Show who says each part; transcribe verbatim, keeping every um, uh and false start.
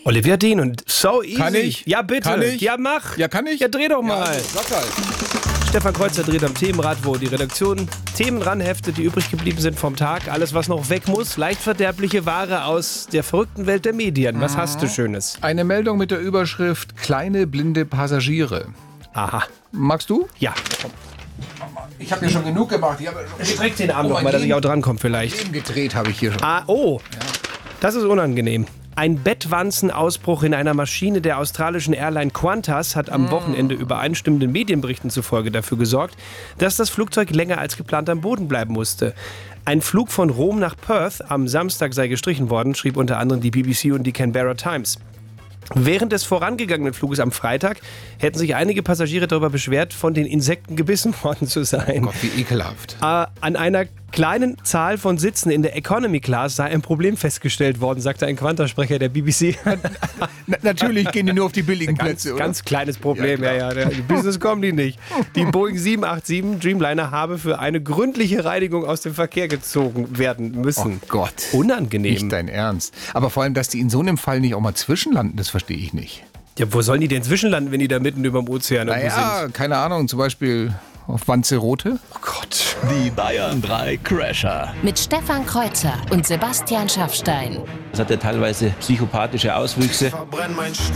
Speaker 1: Olivia Dean und So Easy.
Speaker 2: Kann ich?
Speaker 1: Ja, bitte.
Speaker 2: Kann ich?
Speaker 1: Ja, mach.
Speaker 2: Ja, kann ich?
Speaker 1: Ja, dreh doch mal.
Speaker 2: Ja, also, sag halt.
Speaker 1: Stefan Kreuzer dreht am Themenrad, wo die Redaktion Themen ranheftet, die übrig geblieben sind vom Tag. Alles, was noch weg muss. Leicht verderbliche Ware aus der verrückten Welt der Medien. Was hast du Schönes?
Speaker 2: Eine Meldung mit der Überschrift Kleine blinde Passagiere.
Speaker 1: Aha.
Speaker 2: Magst du?
Speaker 1: Ja.
Speaker 2: Ich habe ja schon genug gemacht. Ich habe
Speaker 1: Streck den Arm noch mal, dass ich auch drankomme vielleicht.
Speaker 2: Leben gedreht habe ich hier schon.
Speaker 1: Ah, oh. Das ist unangenehm. Ein Bettwanzenausbruch in einer Maschine der australischen Airline Qantas hat am Wochenende übereinstimmenden Medienberichten zufolge dafür gesorgt, dass das Flugzeug länger als geplant am Boden bleiben musste. Ein Flug von Rom nach Perth am Samstag sei gestrichen worden, schrieb unter anderem die B B C und die Canberra Times. Während des vorangegangenen Fluges am Freitag hätten sich einige Passagiere darüber beschwert, von den Insekten gebissen worden zu sein.
Speaker 2: Oh Gott, wie ekelhaft.
Speaker 1: Äh, an einer kleinen Zahl von Sitzen in der Economy Class sei ein Problem festgestellt worden, sagte ein Qantas-Sprecher der B B C.
Speaker 2: Na, natürlich gehen die nur auf die billigen
Speaker 1: Ganz,
Speaker 2: Plätze, oder?
Speaker 1: ganz kleines Problem,
Speaker 2: Ja,
Speaker 1: ja,
Speaker 2: klar.
Speaker 1: ja. Die Business kommen die nicht. Die Boeing sieben acht sieben Dreamliner habe für eine gründliche Reinigung aus dem Verkehr gezogen werden müssen.
Speaker 2: Oh Gott.
Speaker 1: Unangenehm.
Speaker 2: Nicht dein Ernst. Aber vor allem, dass die in so einem Fall nicht auch mal zwischenlanden, das verstehe ich nicht.
Speaker 1: Ja, wo sollen die denn zwischenlanden, wenn die da mitten über dem Ozean irgendwo sind?
Speaker 2: Naja, keine Ahnung, zum Beispiel auf Wanzerote.
Speaker 1: Oh Gott.
Speaker 3: Die Bayern drei Crasher.
Speaker 4: Mit Stefan Kreuzer und Sebastian Schaffstein.
Speaker 5: Das hat ja teilweise psychopathische Auswüchse.
Speaker 6: Verbrenn mein